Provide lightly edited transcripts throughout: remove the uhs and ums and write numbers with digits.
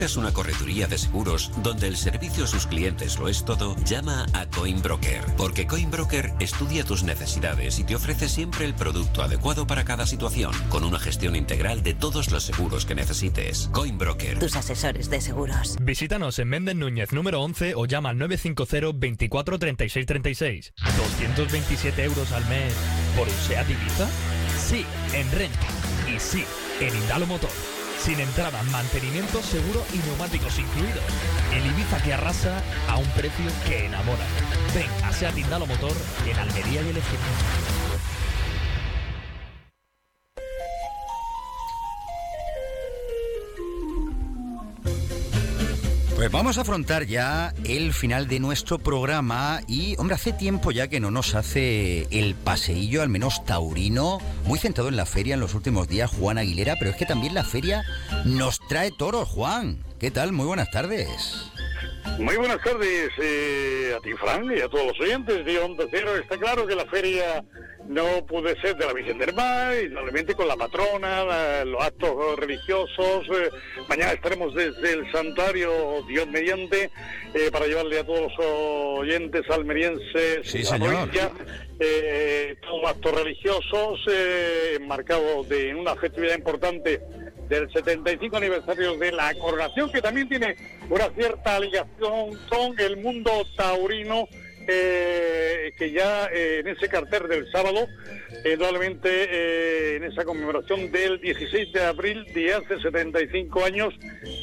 ¿Es una correduría de seguros donde el servicio a sus clientes lo es todo? Llama a Coinbroker, porque Coinbroker estudia tus necesidades y te ofrece siempre el producto adecuado para cada situación, con una gestión integral de todos los seguros que necesites. Coinbroker. Tus asesores de seguros. Visítanos en Méndez Núñez número 11 o llama al 950 24 36 36. ¿227 euros al mes por un SEAT Ibiza? Sí, en renta. Y sí, en Indalo Motor. Sin entrada, mantenimiento, seguro y neumáticos incluidos. El Ibiza que arrasa a un precio que enamora. Ven a SEAT Indalo Motor en Almería y El Ejército. Pues vamos a afrontar ya el final de nuestro programa y, hombre, hace tiempo ya que no nos hace el paseillo, al menos taurino, muy centrado en la feria en los últimos días, Juan Aguilera, pero es que también la feria nos trae toros, Juan. ¿Qué tal? Muy buenas tardes. Muy buenas tardes a ti, Fran, y a todos los oyentes de Onda Cero. Está claro que la feria no puede ser de la Virgen del Mar, y probablemente con la patrona, los actos religiosos. Mañana estaremos desde el santuario, Dios mediante, para llevarle a todos los oyentes almerienses sí, la provincia todos los actos religiosos enmarcados en una festividad importante del 75 aniversario de la coronación, que también tiene una cierta ligación con el mundo taurino, que ya en ese cartel del sábado, probablemente en esa conmemoración del 16 de abril de hace 75 años,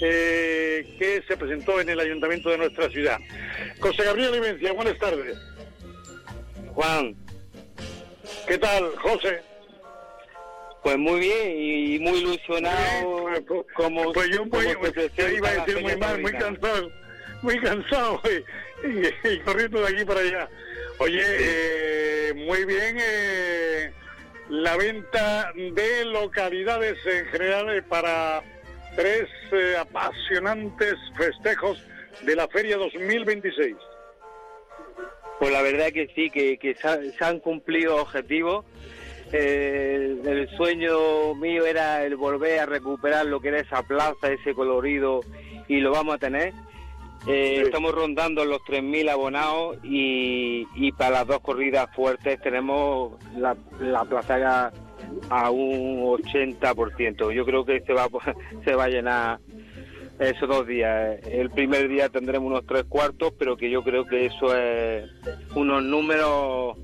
que se presentó en el ayuntamiento de nuestra ciudad. José Gabriel Limencia, buenas tardes. Juan. ¿Qué tal, José? Pues muy bien y muy ilusionado. Pues yo iba a decir muy mal, muy cansado y corriendo de aquí para allá. Oye, muy bien, la venta de localidades en general para 3 apasionantes festejos de la Feria 2026. Pues la verdad que sí, que se han cumplido objetivos. El sueño mío era el volver a recuperar lo que era esa plaza, ese colorido, y lo vamos a tener. Sí. Estamos rondando los 3.000 abonados y para las 2 corridas fuertes tenemos la plaza a un 80%. Yo creo que se va a llenar esos 2 días. El primer día tendremos unos 3/4, pero que yo creo que eso es unos números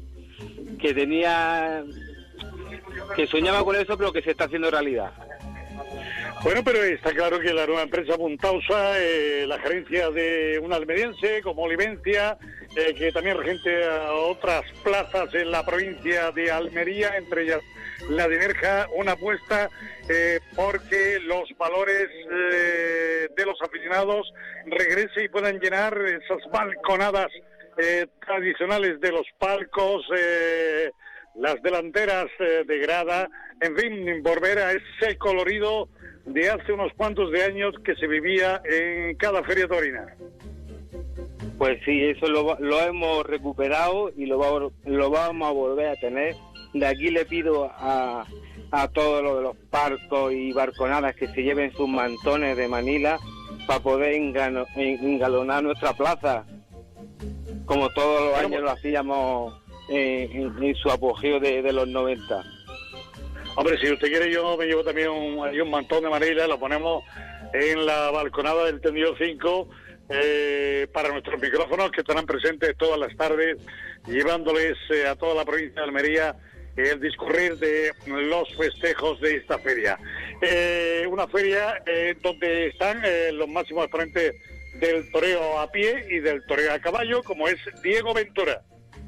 que soñaba con eso, pero que se está haciendo realidad. Bueno, pero está claro que la nueva empresa Puntausa, la gerencia de un almeriense como Olivencia, que también regente a otras plazas en la provincia de Almería, entre ellas la de Nerja, una apuesta porque los valores de los aficionados regresen y puedan llenar esas balconadas tradicionales de los palcos, las delanteras de grada, en fin, volver a ese colorido de hace unos cuantos de años que se vivía en cada feria taurina. Pues sí, eso lo hemos recuperado y lo vamos a volver a tener. De aquí le pido a todos los de los palcos y barconadas que se lleven sus mantones de Manila para poder engalonar nuestra plaza, como todos los años lo hacíamos en su apogeo de los 90. Hombre, si usted quiere, yo me llevo también un mantón de Manila, lo ponemos en la balconada del tendido 5 para nuestros micrófonos que estarán presentes todas las tardes, llevándoles a toda la provincia de Almería el discurrir de los festejos de esta feria. Una feria donde están los máximos exponentes del toreo a pie y del toreo a caballo, como es Diego Ventura.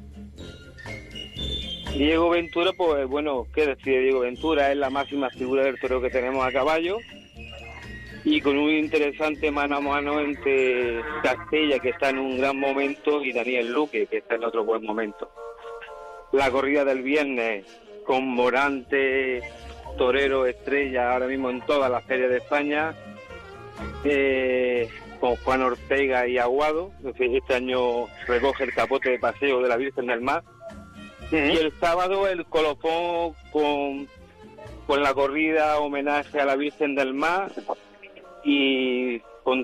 Diego Ventura, pues bueno, ¿qué decir de Diego Ventura? Es la máxima figura del toreo que tenemos a caballo, y con un interesante mano a mano entre Castella, que está en un gran momento, y Daniel Luque, que está en otro buen momento. La corrida del viernes con Morante, torero estrella ahora mismo en todas las ferias de España, con Juan Ortega y Aguado. Este año recoge el capote de paseo de la Virgen del Mar. Y el sábado el colofón con la corrida homenaje a la Virgen del Mar, y